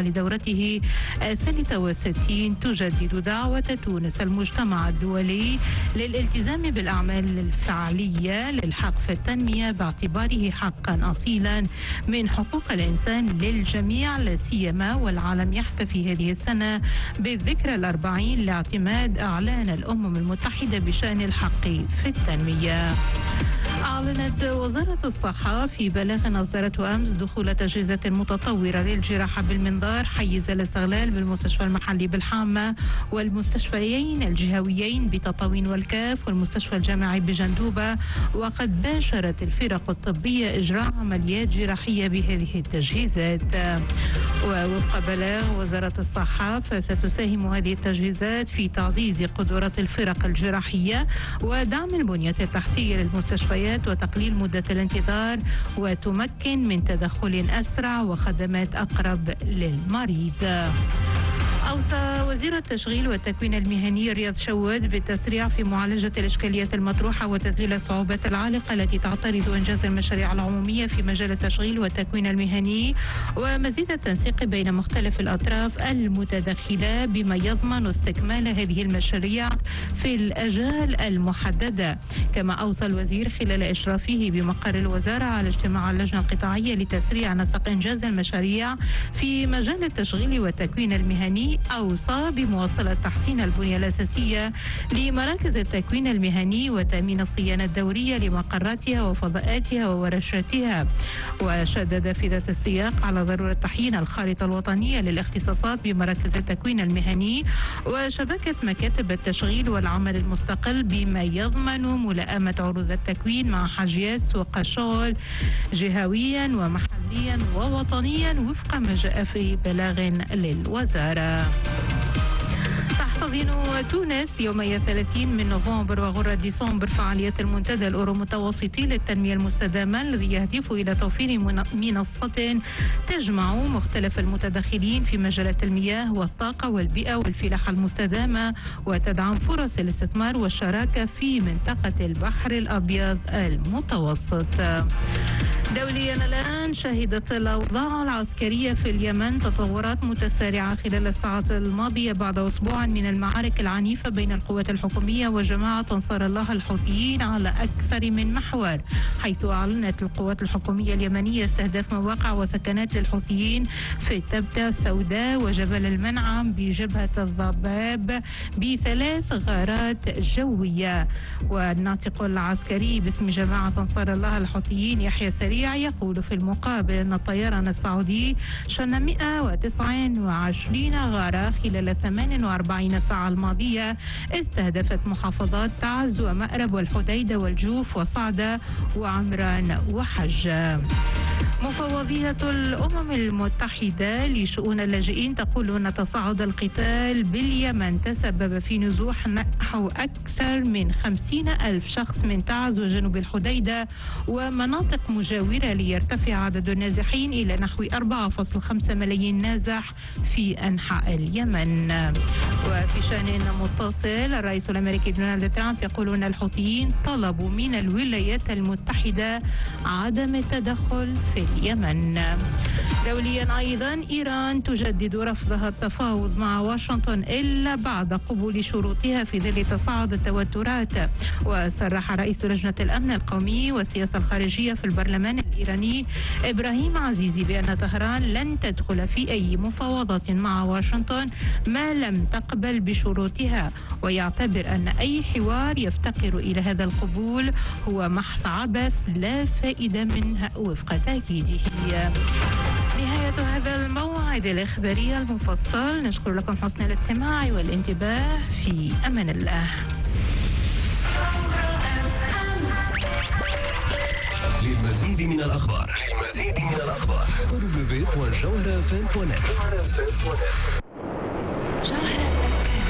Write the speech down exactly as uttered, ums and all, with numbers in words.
طوال دورته الثالثة والستين تجدد دعوة تونس المجتمع الدولي للالتزام بالأعمال الفعلية للحق في التنمية باعتباره حقا أصيلا من حقوق الإنسان للجميع، لا سيما والعالم يحتفي هذه السنة بالذكرى الأربعين لاعتماد إعلان الأمم المتحدة بشأن الحق في التنمية. أعلنت وزارة الصحة في بلاغ أصدرته أمس دخول تجهيزات متطورة للجراحة بالمنظار حيز الاستغلال بالمستشفى المحلي بالحامة والمستشفيين الجهويين بتطاوين والكاف والمستشفى الجامعي بجندوبة، وقد باشرت الفرق الطبية إجراء عمليات جراحية بهذه التجهيزات. ووفق بلاغ وزارة الصحة فستساهم هذه التجهيزات في تعزيز قدرات الفرق الجراحية ودعم البنية التحتية للمستشفيات وتقليل مدة الانتظار، وتمكن من تدخل أسرع وخدمات أقرب للمريض. أوصى وزير التشغيل والتكوين المهني رياض شواد بالتسريع في معالجة الإشكاليات المطروحة وتذليل الصعوبات العالقة التي تعترض إنجاز المشاريع العمومية في مجال التشغيل والتكوين المهني، ومزيد التنسيق بين مختلف الأطراف المتدخلة بما يضمن استكمال هذه المشاريع في الأجال المحددة. كما أوصى الوزير خلال إشرافه بمقر الوزارة على اجتماع اللجنة القطاعية لتسريع نسق إنجاز المشاريع في مجال التشغيل والتكوين المهني، أوصى بمواصلة تحسين البنية الأساسية لمراكز التكوين المهني وتأمين الصيانة الدورية لمقراتها وفضاءاتها وورشاتها، وشدد في ذات السياق على ضرورة تحيين الخارطة الوطنية للاختصاصات بمراكز التكوين المهني وشبكة مكاتب التشغيل والعمل المستقل بما يضمن ملائمة عروض التكوين مع حاجيات سوق الشغل جهويا ومحليا ووطنيا وفق ما جاء في بلاغ للوزارة. تحتضن تونس يومي ثلاثين من نوفمبر وغرة ديسمبر فعاليات المنتدى الأورو متوسطي للتنمية المستدامة الذي يهدف إلى توفير منصة تجمع مختلف المتدخلين في مجالات المياه والطاقة والبيئة والفلاحة المستدامة وتدعم فرص الاستثمار والشراكة في منطقة البحر الأبيض المتوسط. دوليا الآن شهدت الأوضاع العسكرية في اليمن تطورات متسارعة خلال الساعات الماضية بعد أسبوع من المعارك العنيفة بين القوات الحكومية وجماعة أنصار الله الحوثيين على أكثر من محور، حيث أعلنت القوات الحكومية اليمنية استهداف مواقع وسكنات للحوثيين في التبتة السوداء وجبل المنعم بجبهة الضباب بثلاث غارات جوية. والناطق العسكري باسم جماعة أنصار الله الحوثيين يحيى سريع يقول في المقابل أن الطيران السعودي شن مئة وتسعة وعشرين غارة خلال ثمان وأربعين ساعة الماضية استهدفت محافظات تعز ومأرب والحديدة والجوف وصعدة وعمران وحج. مفوضية الأمم المتحدة لشؤون اللاجئين تقول أن تصاعد القتال باليمن تسبب في نزوح نحو أكثر من خمسين ألف شخص من تعز وجنوب الحديدة ومناطق مجاورة ليرتفع عدد النازحين إلى نحو أربعة فاصلة خمسة ملايين نازح في أنحاء اليمن. وفي شأن متصل الرئيس الأمريكي دونالد ترامب يقول أن الحوثيين طلبوا من الولايات المتحدة عدم التدخل في اليمن. دوليا أيضا إيران تجدد رفضها التفاوض مع واشنطن إلا بعد قبول شروطها في ظل تصاعد التوترات. وصرح رئيس لجنة الأمن القومي والسياسة الخارجية في البرلمان الإيراني إبراهيم عزيزي بأن طهران لن تدخل في أي مفاوضات مع واشنطن ما لم تقبل بشروطها، ويعتبر أن أي حوار يفتقر إلى هذا القبول هو محض عبث لا فائدة منه وفق تأكيده. نهاية هذا الموعد الإخباري المفصل، نشكر لكم حسن الاستماع والانتباه. في أمان الله. للمزيد من الأخبار للمزيد من الأخبار دبليو دبليو دبليو دوت جوهرة إف إم دوت نت.